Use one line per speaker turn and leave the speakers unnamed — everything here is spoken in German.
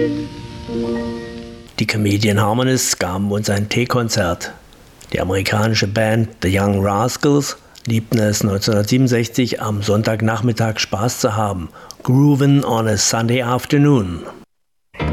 Die Comedian Harmonists gaben uns ein Teekonzert. Die amerikanische Band The Young Rascals liebten es 1967 am Sonntagnachmittag Spaß zu haben. Groovin' on a Sunday Afternoon.